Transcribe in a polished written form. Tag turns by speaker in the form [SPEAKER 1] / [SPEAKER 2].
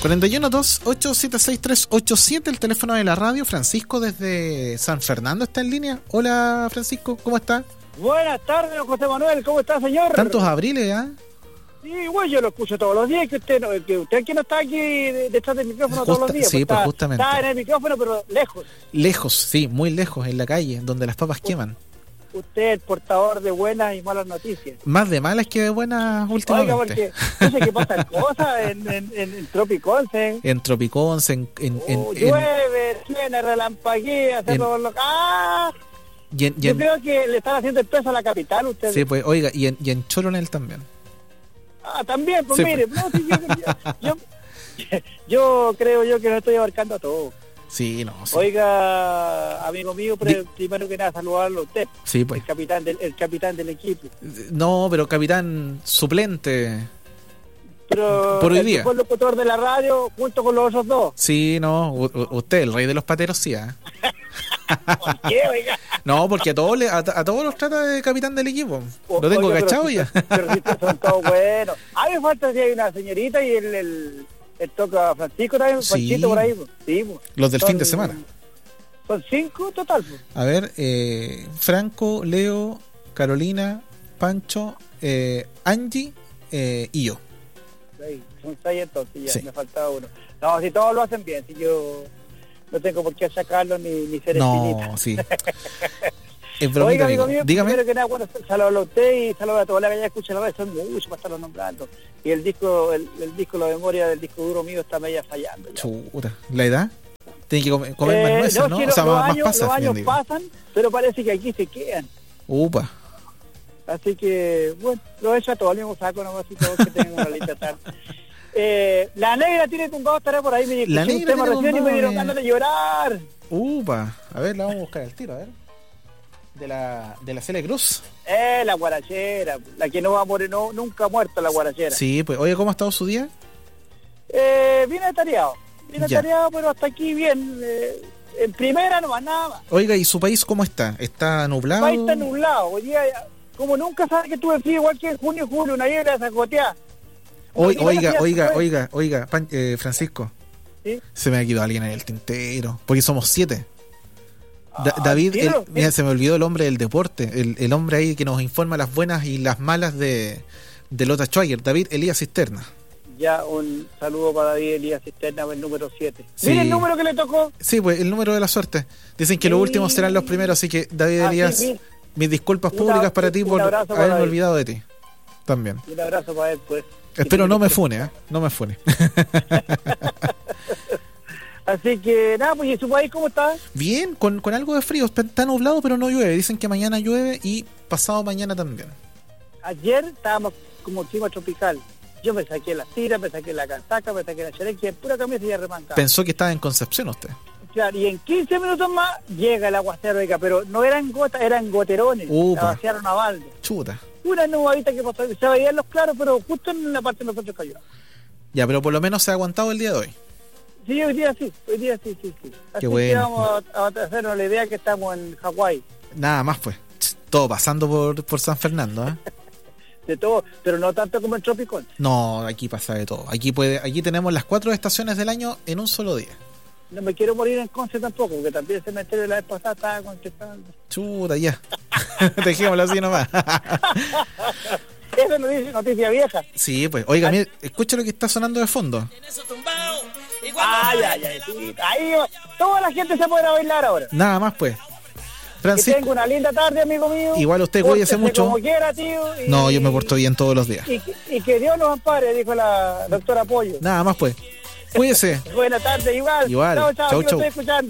[SPEAKER 1] 412-876-387, el teléfono de la radio. Francisco desde San Fernando está en línea. Hola, Francisco, ¿cómo está?
[SPEAKER 2] Buenas tardes, José Manuel, ¿cómo está, señor?
[SPEAKER 1] Tantos abriles, ¿ah?
[SPEAKER 2] Sí, bueno, yo lo escucho todos los días, que usted que no está aquí detrás del micrófono todos los días.
[SPEAKER 1] Sí, pues justamente.
[SPEAKER 2] Está en el micrófono, pero lejos.
[SPEAKER 1] Lejos, sí, muy lejos, en la calle, donde las papas queman.
[SPEAKER 2] Usted es el portador de buenas y malas noticias.
[SPEAKER 1] Más de malas que de buenas últimamente.
[SPEAKER 2] Oiga, porque yo sé que pasan cosas en Tropiconce.
[SPEAKER 1] En Tropiconce,
[SPEAKER 2] llueve, suena, relampaguea, se lo... ¡Ah! Yo creo que le están haciendo el peso a la capital ustedes.
[SPEAKER 1] Sí, pues, oiga, y en Choronel también.
[SPEAKER 2] Ah, también, pues sí, mire,
[SPEAKER 1] pues.
[SPEAKER 2] No, sí, yo creo yo que no estoy abarcando a todo.
[SPEAKER 1] Sí, no. Sí.
[SPEAKER 2] Oiga, amigo mío, primero que nada saludarlo a usted.
[SPEAKER 1] Sí, pues.
[SPEAKER 2] El capitán del equipo.
[SPEAKER 1] No, pero capitán suplente.
[SPEAKER 2] Pero
[SPEAKER 1] por hoy día.
[SPEAKER 2] El locutor de la radio junto con los otros dos.
[SPEAKER 1] Sí, no, usted, el rey de los pateros, sí, ¿eh?
[SPEAKER 2] ¿Por qué, oiga?
[SPEAKER 1] No, porque a todos los trata de capitán del equipo. Lo tengo cachado ya.
[SPEAKER 2] Pero si son todos buenos. A mí me falta si hay una señorita y el toca Francisco también,
[SPEAKER 1] sí.
[SPEAKER 2] Panchito por ahí. Sí,
[SPEAKER 1] los del fin de semana.
[SPEAKER 2] Son 5 total. Pues.
[SPEAKER 1] A ver, Franco, Leo, Carolina, Pancho, Angie y yo.
[SPEAKER 2] Sí, son 6 entonces, ya,
[SPEAKER 1] sí.
[SPEAKER 2] Me faltaba uno. No, si todos lo hacen bien, si yo no tengo por qué sacarlo ni ser espinita.
[SPEAKER 1] No, sí. Es bromita,
[SPEAKER 2] amigo mío,
[SPEAKER 1] dígame.
[SPEAKER 2] Primero que nada, bueno, saludos a usted y saludos a toda la que ya escucha la radio, son muchos para estarlo nombrando. Y el disco, la memoria del disco duro mío está media fallando. Ya.
[SPEAKER 1] Chuta, ¿la edad? Tiene que comer más nueces, ¿no?
[SPEAKER 2] Si
[SPEAKER 1] o sea,
[SPEAKER 2] los
[SPEAKER 1] más
[SPEAKER 2] años pasan, pero parece que aquí se quedan.
[SPEAKER 1] Upa.
[SPEAKER 2] Así que, bueno, lo he hecho a todos, al mismo saco nomás y todos que tengan una lista tarde. La negra tiene tumbado, estará por ahí, me
[SPEAKER 1] la negra tiene
[SPEAKER 2] recién y me dieron ganas de llorar.
[SPEAKER 1] Upa, a ver, la vamos a buscar al tiro, a ver. De la Celia Cruz.
[SPEAKER 2] La guarachera, la que no va a morir, nunca ha muerto la guarachera.
[SPEAKER 1] Sí, pues, oye, ¿cómo ha estado su día?
[SPEAKER 2] Bien atareado, pero hasta aquí bien. En primera no va nada más.
[SPEAKER 1] Oiga, ¿y su país cómo está? ¿Está nublado?
[SPEAKER 2] El país está nublado, hoy día, como nunca sabe que tuve frío, igual que en junio, julio, una niebla zacoteada.
[SPEAKER 1] Oiga, Francisco.
[SPEAKER 2] ¿Sí?
[SPEAKER 1] Se me ha quedado alguien en el tintero, porque somos 7. David, mira, se me olvidó el hombre del deporte, el hombre ahí que nos informa las buenas y las malas de Lota Schwager, David Elías Cisterna.
[SPEAKER 2] Ya, un saludo para David Elías Cisterna, el número 7.
[SPEAKER 1] Sí.
[SPEAKER 2] Mira el número que le tocó.
[SPEAKER 1] Sí, pues el número de la suerte. Dicen que los últimos serán los primeros, así que David Elías,
[SPEAKER 2] sí.
[SPEAKER 1] Mis disculpas públicas para ti por haberme olvidado de ti. También.
[SPEAKER 2] Un abrazo para él, pues.
[SPEAKER 1] Espero no me fune, no me fune.
[SPEAKER 2] Así que nada, pues, ¿y su país cómo está?
[SPEAKER 1] Bien, con algo de frío, está nublado pero no llueve, dicen que mañana llueve y pasado mañana también.
[SPEAKER 2] Ayer estábamos como clima tropical, yo me saqué las tiras, me saqué la casaca, me saqué la chaleca, en pura camisa y arremancada.
[SPEAKER 1] Pensó que estaba en Concepción usted.
[SPEAKER 2] Claro, y en 15 minutos más llega el aguacero, pero no eran gotas, eran goterones.
[SPEAKER 1] Upa.
[SPEAKER 2] La vaciaron a balde.
[SPEAKER 1] Chuta.
[SPEAKER 2] Una nubadita que pasó, se veían los claros, pero justo en la parte de nosotros cayó.
[SPEAKER 1] Ya, pero por lo menos se ha aguantado el día de hoy.
[SPEAKER 2] Sí, hoy día sí. Así
[SPEAKER 1] qué bueno.
[SPEAKER 2] Que vamos a hacernos la idea que estamos en Hawái.
[SPEAKER 1] Nada más pues, todo pasando por San Fernando, ¿eh?
[SPEAKER 2] De todo, pero no tanto como en Tropicón.
[SPEAKER 1] No, aquí pasa de todo. Aquí tenemos las 4 estaciones del año en un solo día.
[SPEAKER 2] No me quiero morir en Conce tampoco, porque también el cementerio de la vez pasada estaba contestando.
[SPEAKER 1] Chuta, ya. Dejémoslo así nomás.
[SPEAKER 2] Eso no dice noticia vieja.
[SPEAKER 1] Sí, pues, oiga, mire, escucha lo que está sonando de fondo.
[SPEAKER 2] Ay, sí. Ahí toda la gente se puede bailar ahora.
[SPEAKER 1] Nada más, pues. Francisco,
[SPEAKER 2] que tenga una linda tarde, amigo mío.
[SPEAKER 1] Igual usted, cuídese mucho.
[SPEAKER 2] Como quiera, tío.
[SPEAKER 1] No, yo me porto bien todos los días.
[SPEAKER 2] Y que Dios nos ampare, dijo la doctora Pollo.
[SPEAKER 1] Nada más, pues. Cuídese.
[SPEAKER 2] Buena tarde, igual.
[SPEAKER 1] Igual. Chau.
[SPEAKER 2] Estoy escuchando.